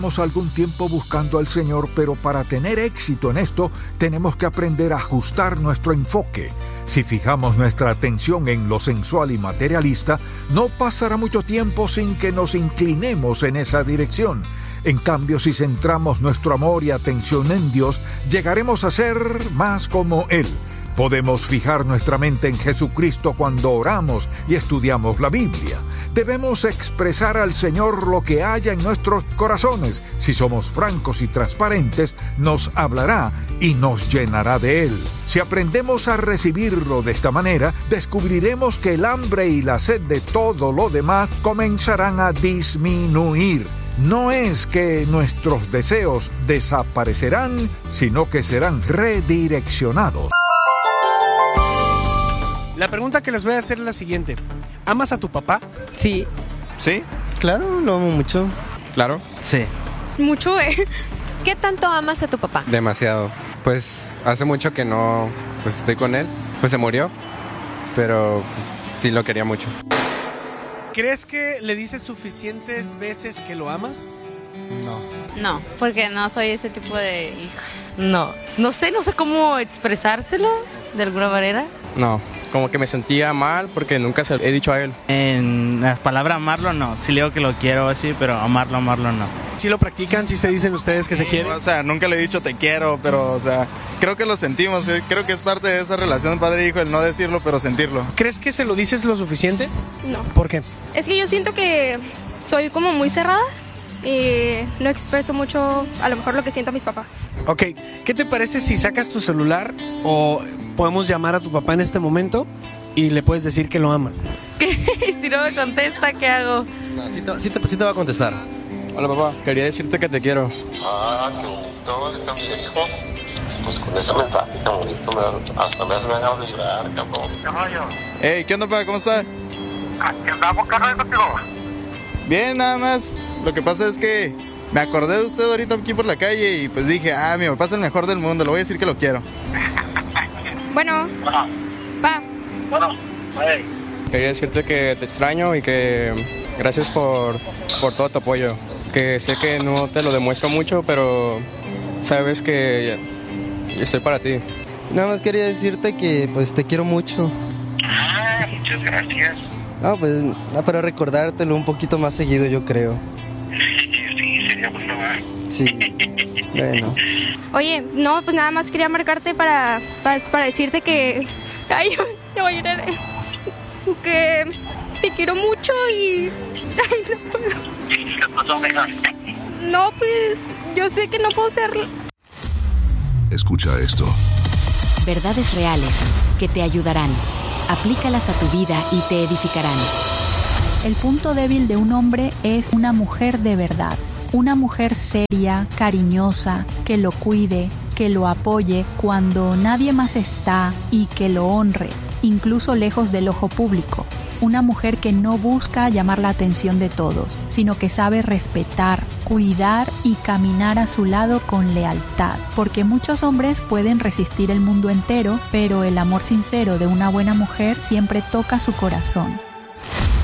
Algún tiempo buscando al Señor, pero para tener éxito en esto tenemos que aprender a ajustar nuestro enfoque. Si fijamos nuestra atención en lo sensual y materialista, no pasará mucho tiempo sin que nos inclinemos en esa dirección. En cambio, si centramos nuestro amor y atención en Dios, llegaremos a ser más como Él. Podemos fijar nuestra mente en Jesucristo cuando oramos y estudiamos la Biblia. Debemos expresar al Señor lo que haya en nuestros corazones. Si somos francos y transparentes, nos hablará y nos llenará de Él. Si aprendemos a recibirlo de esta manera, descubriremos que el hambre y la sed de todo lo demás comenzarán a disminuir. No es que nuestros deseos desaparecerán, sino que serán redireccionados. La pregunta que les voy a hacer es la siguiente. ¿Amas a tu papá? Sí. ¿Sí? Claro, lo amo mucho. Claro. Sí. Mucho, ¿Qué tanto amas a tu papá? Demasiado. Pues hace mucho que no estoy con él. Pues se murió, pero pues, sí lo quería mucho. ¿Crees que le dices suficientes veces que lo amas? No, porque no soy ese tipo de hija. No sé cómo expresárselo de alguna manera. No, como que me sentía mal porque nunca se lo he dicho a él. En las palabras amarlo no, sí le digo que lo quiero así, pero amarlo no. ¿Sí lo practican? ¿Sí se dicen ustedes que se quieren? O sea, nunca le he dicho te quiero, pero o sea, creo que lo sentimos, creo que es parte de esa relación padre-hijo el no decirlo, pero sentirlo. ¿Crees que se lo dices lo suficiente? No. ¿Por qué? Es que yo siento que soy como muy cerrada y no expreso mucho a lo mejor lo que siento a mis papás. Ok, ¿qué te parece si sacas tu celular o podemos llamar a tu papá en este momento y le puedes decir que lo amas? ¿Qué? Si no me contesta, ¿qué hago? No, sí te va a contestar. Hola papá, quería decirte que te quiero. Ah, qué bonito, yo también, hijo. Pues con ese mensaje tan bonito, hasta me hace ganas de llorar, cabrón. Hey, ¿qué onda, papá? ¿Cómo está? ¿Qué andamos, carnal, contigo? Bien, nada más. Lo que pasa es que me acordé de usted ahorita aquí por la calle y pues dije, mi papá es el mejor del mundo, le voy a decir que lo quiero. Bueno, va. Bueno, hey. Quería decirte que te extraño y que gracias por todo tu apoyo. Que sé que no te lo demuestro mucho, pero sabes que estoy para ti. Nada más quería decirte que pues te quiero mucho. Muchas gracias. No, pues para recordártelo un poquito más seguido, yo creo. Sí, sería bueno. Sí, bueno. Oye, no, pues nada más quería marcarte para decirte que... Ay, yo voy a llorar. Que te quiero mucho y... Ay, no puedo. ¿Qué pasó, mija? No, pues yo sé que no puedo ser... Escucha esto. Verdades reales que te ayudarán. Aplícalas a tu vida y te edificarán. El punto débil de un hombre es una mujer de verdad. Una mujer seria, cariñosa, que lo cuide, que lo apoye cuando nadie más está y que lo honre, incluso lejos del ojo público. Una mujer que no busca llamar la atención de todos, sino que sabe respetar, cuidar y caminar a su lado con lealtad. Porque muchos hombres pueden resistir el mundo entero, pero el amor sincero de una buena mujer siempre toca su corazón.